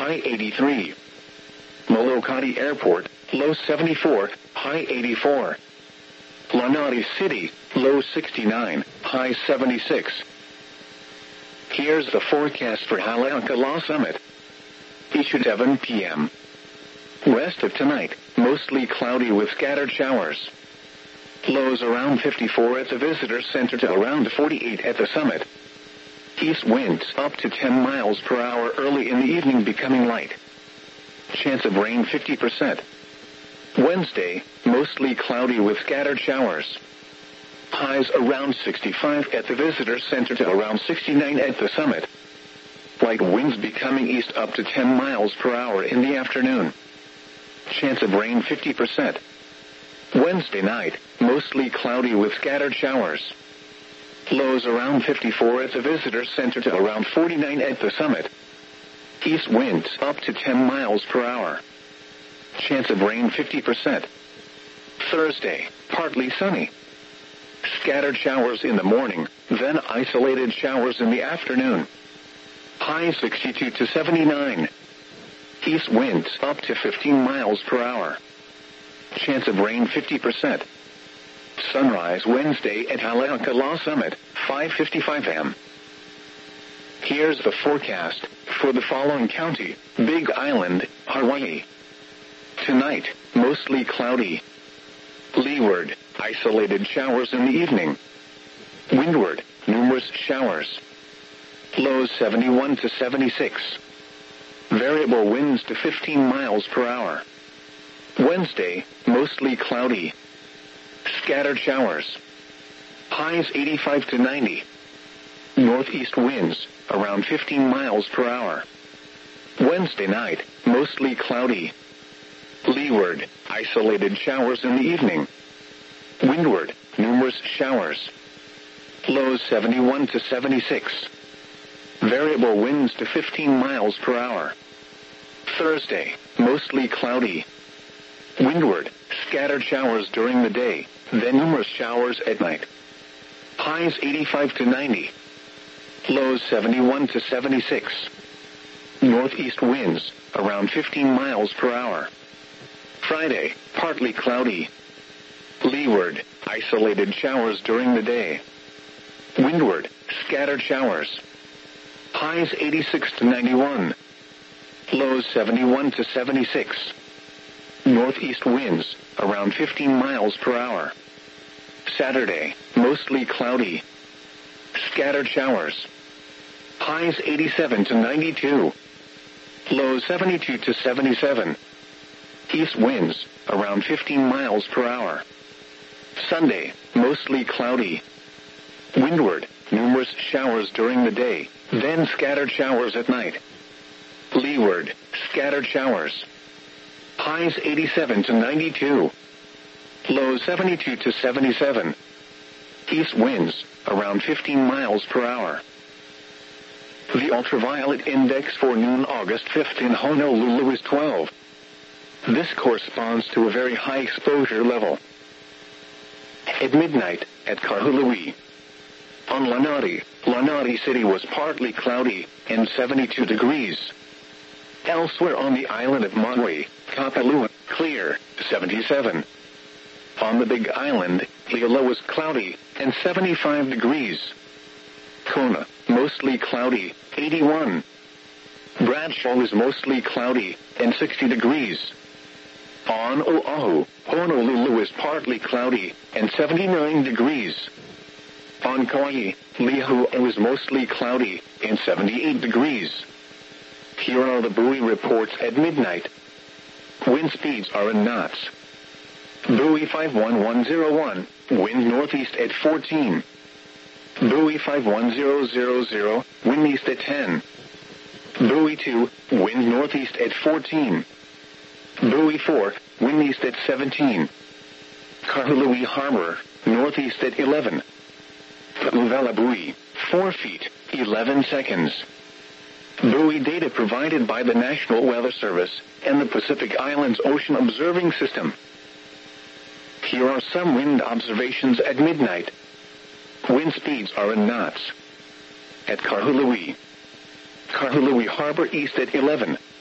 high 83. Malokati Airport, low 74, high 84. Lanati City, low 69, high 76. Here's the forecast for Haleakala Summit. Issued 7 p.m. Rest of tonight, mostly cloudy with scattered showers. Lows around 54 at the visitor center to around 48 at the summit. East winds up to 10 miles per hour early in the evening, becoming light. Chance of rain 50%. Wednesday, mostly cloudy with scattered showers. Highs around 65 at the visitor center to around 69 at the summit. Light winds becoming east up to 10 miles per hour in the afternoon. Chance of rain 50%. Wednesday night, mostly cloudy with scattered showers. Lows around 54 at the visitor center to around 49 at the summit. East winds up to 10 miles per hour. Chance of rain 50%. Thursday, partly sunny. Scattered showers in the morning, then isolated showers in the afternoon. High 62 to 79. East winds up to 15 miles per hour. Chance of rain 50%. Sunrise Wednesday at Haleakala Summit, 5:55 a.m. Here's the forecast for the following county: Big Island, Hawaii. Tonight, mostly cloudy. Leeward, isolated showers in the evening. Windward, numerous showers. Lows 71 to 76. Variable winds to 15 miles per hour. Wednesday, mostly cloudy. Scattered showers. Highs 85 to 90. Northeast winds, around 15 miles per hour. Wednesday night, mostly cloudy. Leeward, isolated showers in the evening. Windward, numerous showers. Lows 71 to 76. Variable winds to 15 miles per hour. Thursday, mostly cloudy. Windward, scattered showers during the day, then numerous showers at night. Highs 85 to 90. Lows 71 to 76. Northeast winds, around 15 miles per hour. Friday, partly cloudy. Leeward, isolated showers during the day. Windward, scattered showers. Highs 86 to 91. Lows 71 to 76. Northeast winds, around 15 miles per hour. Saturday, mostly cloudy. Scattered showers. Highs 87 to 92. Lows 72 to 77. East winds, around 15 miles per hour. Sunday, mostly cloudy. Windward, numerous showers during the day, then scattered showers at night. Leeward, scattered showers. Highs 87 to 92. Lows 72 to 77. East winds, around 15 miles per hour. The ultraviolet index for noon August 5th in Honolulu is 12. This corresponds to a very high exposure level. At midnight, at Kahului. On Lanati City was partly cloudy, and 72 degrees. Elsewhere on the island of Maui, Kapalua, clear, 77. On the Big Island, Hilo was cloudy, and 75 degrees. Kona, mostly cloudy, 81. Bradshaw is mostly cloudy, and 60 degrees. On Oahu, Honolulu is partly cloudy, and 79 degrees. On Kauai, Leahu is mostly cloudy, and 78 degrees. Here are the buoy reports at midnight. Wind speeds are in knots. Buoy 51101, wind northeast at 14. Buoy 51000, wind east at 10. Buoy 2, wind northeast at 14. Buoy 4, wind east at 17. Kahului Harbor, northeast at 11. Pu'uvela buoy, 4 feet, 11 seconds. Buoy data provided by the National Weather Service and the Pacific Islands Ocean Observing System. Here are some wind observations at midnight. Wind speeds are in knots. At Kahului Harbor east at 11.